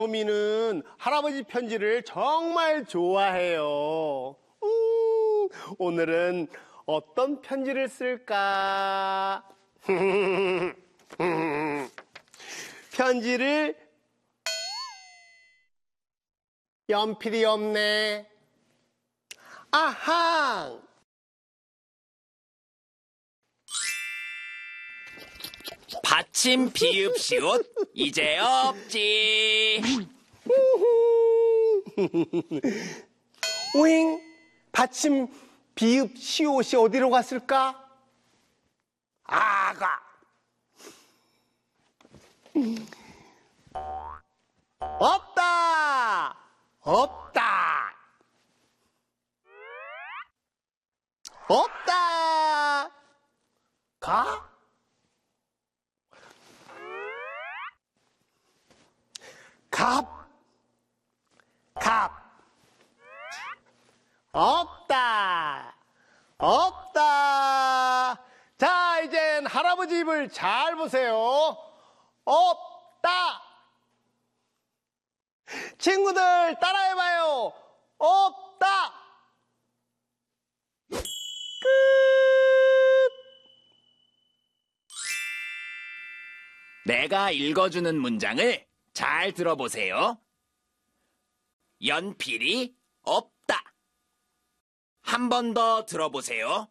호미는 할아버지 편지를 정말 좋아해요. 오늘은 어떤 편지를 쓸까? 편지를 연필이 없네. 아하! 받침 비읍 시옷 이제 없지. 오잉, 받침 비읍 시옷이 어디로 갔을까? 아가. 없다. 없다. 없다. 가? 갑. 갑. 없다. 없다. 자, 이젠 할아버지 입을 잘 보세요. 없다. 친구들 따라해봐요. 없다. 끝. 내가 읽어주는 문장을 잘 들어보세요. 연필이 없다. 한 번 더 들어보세요.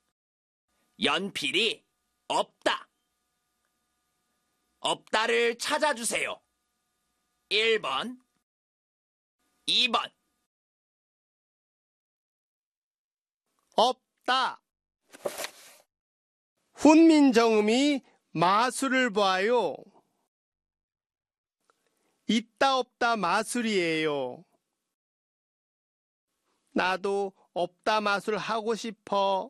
연필이 없다. 없다를 찾아주세요. 1번, 2번. 없다. 훈민정음이 마술을 봐요. 있다 없다 마술이에요. 나도 없다 마술 하고 싶어.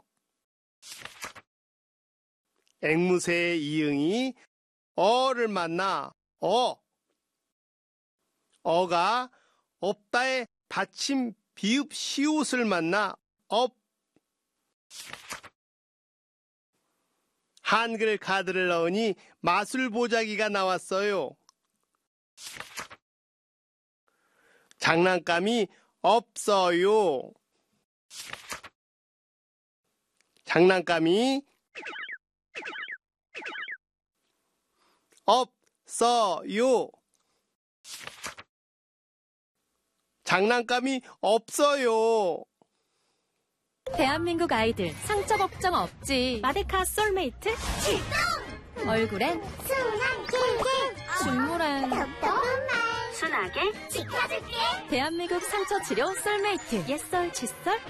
앵무새의 이응이 어를 만나 어가 없다의 받침 비읍 시옷을 만나 업. 한글 카드를 넣으니 마술 보자기가 나왔어요. 장난감이 없어요. 장난감이 없어요. 장난감이 없어요. 대한민국 아이들 상처 걱정 없지. 마데카 솔메이트 출동! 얼굴엔 순한 게 중물엔 톡톡한 말 순하게 지켜줄게. 대한민국 상처 치료 솔메이트. 옛썰 칫솔